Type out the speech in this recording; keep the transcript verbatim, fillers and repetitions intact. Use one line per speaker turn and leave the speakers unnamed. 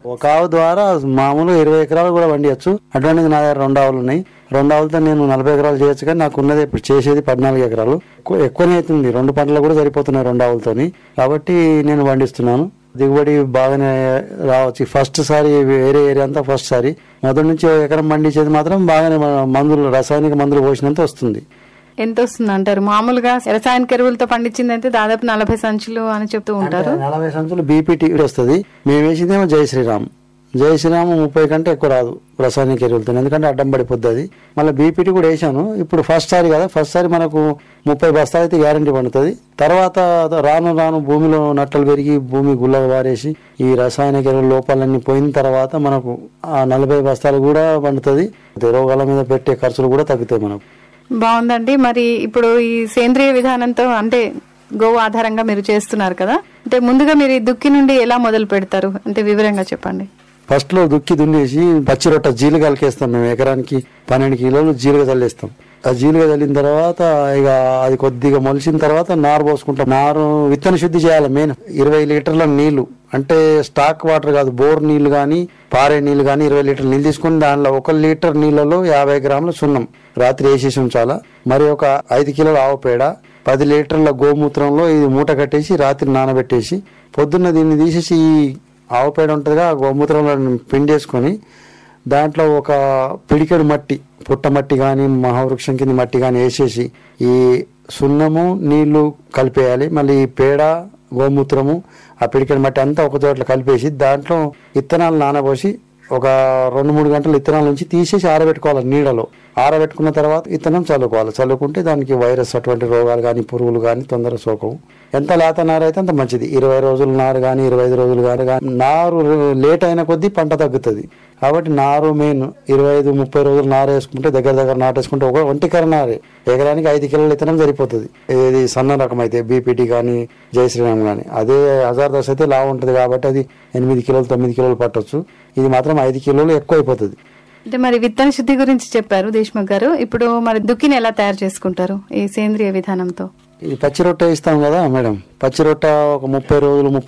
ఒక ఆవు ద్వారా మామూలుగా ఇరవై ఎకరాలు కూడా పండియచ్చు. అటువంటిది నా దగ్గర రెండు ఆవులు ఉన్నాయి. రెండు ఆవులతో నేను నలభై ఎకరాలు చేయొచ్చు, కానీ నాకు ఉన్నది ఇప్పుడు చేసేది పద్నాలుగు ఎకరాలు. ఎక్కువనే అవుతుంది, రెండు పంటలు కూడా సరిపోతున్నాయి రెండు ఆవులతోని. కాబట్టి నేను పండిస్తున్నాను. దిగుబడి బాగానే రావచ్చు. ఫస్ట్ సారి వేరే ఏరియా అంతా ఫస్ట్ సారి మొదటి నుంచి ఎకరం పండించేది మాత్రం బాగానే మందులు రసాయనిక మందులు పోసినంత వస్తుంది.
ఎంత వస్తుంది అంటారు? మామూలుగా రసాయనిక ఎరువులతో పండించింది అయితే దాదాపు నలభై సంచులు అని చెప్తూ ఉంటారు.
నలభై సంచులు బీపీటీ వస్తుంది. మేము వేసిందేమో జై శ్రీరామ్. జై శ్రీరామ్ ముప్పై కంటే ఎక్కువ రాదు రసాయనిక ఎరువులతో, ఎందుకంటే అడ్డం పడిపోద్ది అది. మళ్ళీ బీపీటీ కూడా వేసాను. ఇప్పుడు ఫస్ట్ సారి కదా, ఫస్ట్ సారి మనకు ముప్పై బస్తాలు అయితే గ్యారంటీ పండుతుంది. తర్వాత రాను రాను భూమిలో నట్టలు పెరిగి భూమి గుల్లగా వారేసి ఈ రసాయనిక ఎరువుల లోపాలన్నీ పోయిన తర్వాత మనకు ఆ నలభై బస్తాలు కూడా పండుతుంది. రోగాల మీద పెట్టే ఖర్చులు కూడా తగ్గుతాయి మనకు.
బాగుందండి. మరి ఇప్పుడు ఈ సేంద్రియ విధానంతో అంటే గోవు ఆధారంగా మీరు చేస్తున్నారు కదా, అంటే ముందుగా మీరు ఈ దుక్కి నుండి ఎలా మొదలు పెడతారు అంటే వివరంగా చెప్పండి.
ఫస్ట్ లో దుక్కి దున్నేసి పచ్చి రొట్ట జీలుగా కలికేస్తాం. మేము ఎకరానికి పన్నెండు కిలోలు జీలుగా చల్లేస్తాం. ఆ జీలుగా చల్లిన తర్వాత ఇక అది కొద్దిగా మొలిసిన తర్వాత నారు పోసుకుంటాం. నారు విత్తన శుద్ధి చేయాలి. మెయిన్ ఇరవై లీటర్ల నీళ్లు, అంటే స్టాక్ వాటర్ కాదు, బోర్ నీళ్లు కానీ పారే నీళ్లు కానీ ఇరవై లీటర్ల నీళ్ళు తీసుకుని దానిలో ఒక లీటర్ నీళ్లలో యాభై గ్రాముల సున్నం రాత్రి వేసేసి ఉంచాలా. మరి ఒక ఐదు కిలోల ఆవు పేడ, పది లీటర్ల గోమూత్రంలో ఇది మూట కట్టేసి రాత్రి నానబెట్టేసి పొద్దున్న దీన్ని తీసేసి ఈ ఆవు పేడ ఉంటుందిగా ఆ గోమూత్రంలో పిండేసుకొని దాంట్లో ఒక పిడికెడు మట్టి, పుట్ట మట్టి కానీ మహావృక్షం కింద మట్టి కానీ వేసేసి ఈ సున్నము నీళ్లు కలిపేయాలి. మళ్ళీ ఈ పేడ గోమూత్రము ఆ పిడికెడు మట్టి అంతా ఒక చోట్ల కలిపేసి దాంట్లో విత్తనాలు నానబోసి ఒక రెండు మూడు గంటలు విత్తనాల నుంచి తీసేసి ఆరబెట్టుకోవాలి. నీడలో ఆరబెట్టుకున్న తర్వాత విత్తనం చల్లుకోవాలి. చల్లుకుంటే దానికి వైరస్ అటువంటి రోగాలు కానీ పురుగులు కానీ తొందర సోకవు. ఎంత లేత నారు అయితే అంత మంచిది. ఇరవై రోజుల నారు కానీ ఇరవై ఐదు రోజులు కానీ కానీ నారు లేట్ అయిన కొద్దీ పంట తగ్గుతుంది. కాబట్టి నారు మెయిన్ ఇరవై ఐదు ముప్పై రోజులు నారు వేసుకుంటే దగ్గర దగ్గర నాటేసుకుంటే ఒక ఒంటికర నారే ఎకరానికి ఐదు కిలోల విత్తనం సరిపోతుంది. ఇది సన్న రకం అయితే బీపీటీ కానీ జై శ్రీరామ్ కానీ. అదే హజార్ దశ అయితే లావు ఉంటుంది కాబట్టి అది ఎనిమిది కిలోలు తొమ్మిది కిలోలు పట్టొచ్చు. ఇది మాత్రం ఐదు కిలోలు ఎక్కువ అయిపోతుంది.
అంటే మరి విత్తన శుద్ధి గురించి చెప్పారు దేశ్ముఖ్ గారు. ఇప్పుడు మరి దుక్కిని ఎలా తయారు చేసుకుంటారు ఈ సేంద్రియ విధానంతో?
ఇది పచ్చి రొట్టె ఇస్తాం కదా మేడం. పచ్చి రొట్టె ఒక ముప్పై రోజులు